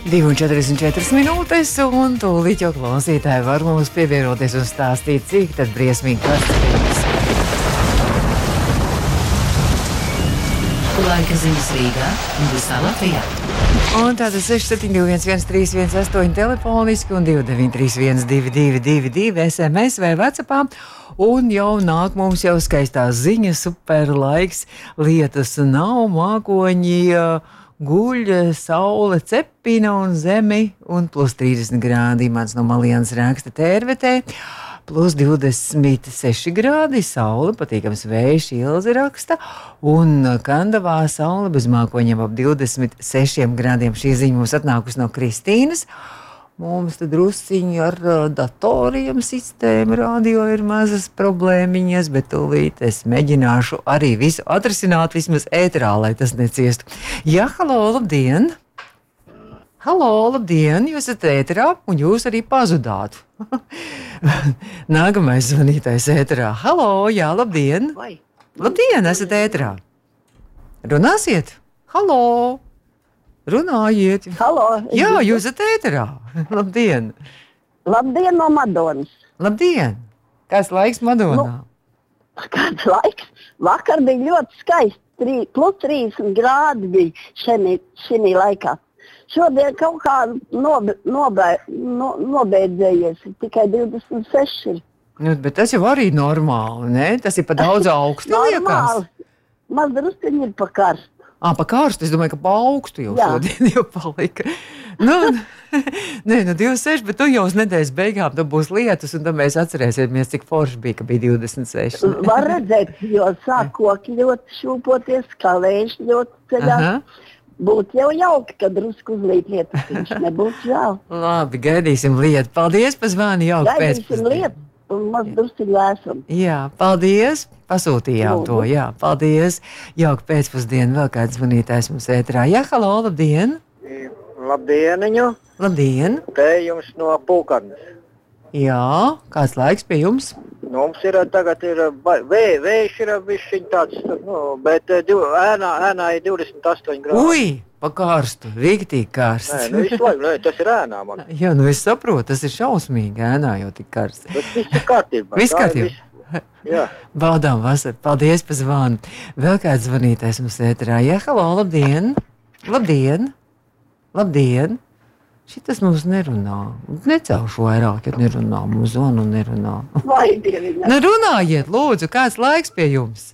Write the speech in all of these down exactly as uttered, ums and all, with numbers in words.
divi un četrdesmit četras minūtes, un tūlīt jau klausītāji var mums pievienoties un stāstīt, cik tad briesmīgi karsts. Laika ziņas Rīgā un visā Latvijā. Un tātad seši septiņi divi viens viens trīs viens astoņi telefoniski un divi deviņi trīs viens divi divi divi divi S M S vai WhatsAppā. Un jau nāk mums jau skaistās ziņas, super laiks, lietas nav, mākoņi guļ, saule cepina un zemi, un plus trīsdesmit grādi. Mans no Malienas raksta tērvetē. Plus divdesmit seši grādi, saule, patīkams vējš, Ilze raksta, un Kandavā saule bez mākoņiem ap divdesmit sešiem grādiem. Šī ziņa mums atnākusi no Kristīnas. Mums tad drusciņi ar datoriem sistēma, radio ir mazas problēmiņas, bet tūlīt es mēģināšu arī visu atrisināt vismaz ēterā, lai tas neciestu. Jā, halo, labdien! Halo, labdien! Jūs esat ēterā un jūs arī pazudāt. Nākamais zvanītājs ēterā. Halo, jā, labdien! Vai? Labdien, esat ēterā! Runāsiet? Halo! Runājiet! Halo! Jā, jūs esat ēterā! Labdien! Labdien no Madonas! Labdien! Kāds laiks Madonā? Nu, kāds laiks? Vakar bija ļoti skaisti. Trī, plus trīsdesmit grādi bija šenī, šenī laikā. Šodien kaut kā nobe, nobe, no, nobeidzējies, tikai divdesmit seši ir. Nu, bet tas jau arī normāli, ne? Tas ir pa daudz augstu, liekas. Maz drusciņi ir pa karstu. Ā, pa karstu, es domāju, ka pa augstu jau Jā. šodien jau palika. Nu, nē, nu divdesmit seši, bet tu jau uz nedēļas beigām tu būs lietus, un tad mēs atcerēsimies, cik forši bija, ka bija divdesmit seši. Var redzēt, jo sāk koki ļoti šūpoties, kā vējš ļoti ceļā. Aha. Būtu jau jauki, kad drusku uzlīt lietas, viņš nebūtu žēl. Labi, gaidīsim lietu. Paldies par zvani, jauka Gaidīsim pēcpusdiena. lietu un maz drusciņu lēsam. Jā, paldies. Pasūtījām Lūdzu. to, jā, paldies. Jauka pēcpusdiena, vēl kāds zvanītājs mums ēterā. Jā, halo, labdien. Labdieniņu, Labdien. te jums no Pūkarnes. Jā, kāds laiks pie jums? Nu, mums ir tagad ir ba- vē, vējš ir bišķiņ tāds, nu, bet eh, div, ēnā, ēnā ir divdesmit astoņi grādi. Ui, pa karstu, rīktīgi Nē, karsts. nu visu laiku, nē, tas ir ēnā man. Jā, nu es saprotu, tas ir šausmīgi, ēnā jau tik karsts. Bet viss ir kārtībā. Viss Tā ir kārtībā. viss. Jā. Baudām vasaru, paldies par zvanu. Vēl kāds zvanītājs mums ēterā. Jā, halo, labdien. Labdien. Labdien. Šitas mums nerunā. Necelšu vairāk, ja nerunā. Mums zvanu un nerunā. Vai dieviņā. Nu runājiet, lūdzu, kāds laiks pie jums?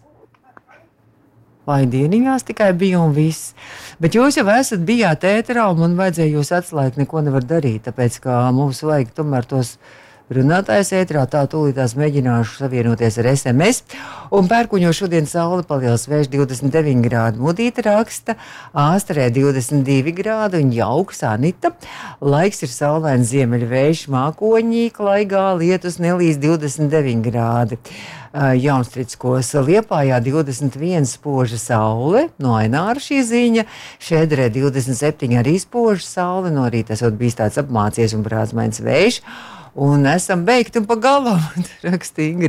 Vai dieniņās tikai bija un viss. Bet jūs jau esat bijāt ēterā un man vajadzēja jūs atslēgt, neko nevar darīt, tāpēc, ka mums vajag tomēr tos runātājs ētrā, tā tūlītās mēģināšu savienoties ar S M S. Un pērkuņo šodien saule paliels vējš divdesmit deviņi grādi. Mudīta raksta, Āstrē divdesmit divi grādi un jauks Anita. Laiks ir saulains ziemeļu vējš, mākoņī, klaigā, lietus nelīs divdesmit deviņi grādi. Jaunstrickos Liepājā divdesmit viens spoža saule, no Aināra šī ziņa, Šedrē divdesmit septiņi arī spoža saule, no rīta esot bijis tāds apmācies un brāzmains vējš. Un esam beigti un pa galam, raksta Ingrid.